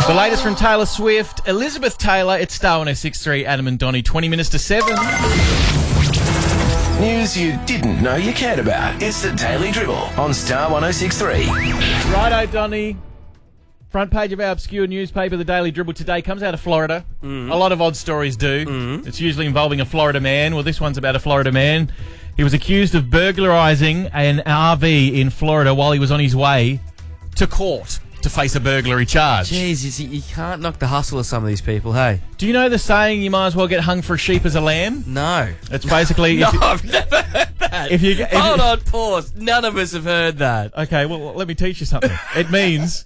The latest from Taylor Swift, Elizabeth Taylor. It's Star 106.3, Adam and Donnie, 20 minutes to 7. News you didn't know you cared about. It's the Daily Dribble on Star 106.3. Righto, Donnie. Front page of our obscure newspaper, the Daily Dribble, today comes out of Florida. A lot of odd stories do. It's usually involving a Florida man. Well, this one's about a Florida man. He was accused of burglarising an RV in Florida while he was on his way to court to face a burglary charge. Jeez, you can't knock the hustle of some of these people, hey? Do you know the saying, you might as well get hung for a sheep as a lamb? No. It's basically... No, I've never heard that. Hold on, pause. None of us have heard that. Okay, well, let me teach you something. It means